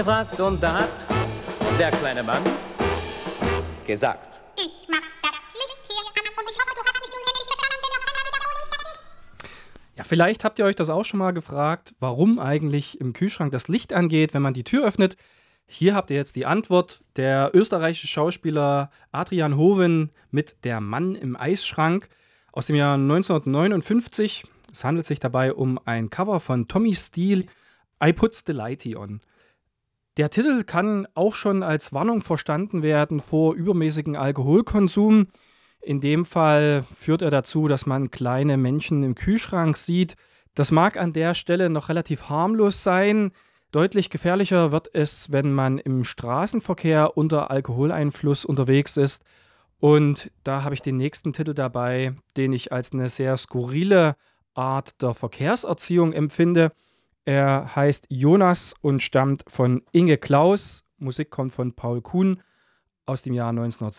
gefragt und da hat der kleine Mann gesagt. Ich mach das Licht hier an und ich hoffe, du hast mich nun endlich verstanden, denn auf einmal wiederhole ich es nicht. Ja, vielleicht habt ihr euch das auch schon mal gefragt, warum eigentlich im Kühlschrank das Licht angeht, wenn man die Tür öffnet. Hier habt ihr jetzt die Antwort. Der österreichische Schauspieler Adrian Hoven mit Der Mann im Eisschrank aus dem Jahr 1959. Es handelt sich dabei um ein Cover von Tommy Steele, I Puts the Lighty On. Der Titel kann auch schon als Warnung verstanden werden vor übermäßigen Alkoholkonsum. In dem Fall führt er dazu, dass man kleine Männchen im Kühlschrank sieht. Das mag an der Stelle noch relativ harmlos sein. Deutlich gefährlicher wird es, wenn man im Straßenverkehr unter Alkoholeinfluss unterwegs ist. Und da habe ich den nächsten Titel dabei, den ich als eine sehr skurrile Art der Verkehrserziehung empfinde. Er heißt Jonas und stammt von Inge Klaus. Musik kommt von Paul Kuhn aus dem Jahr 1986.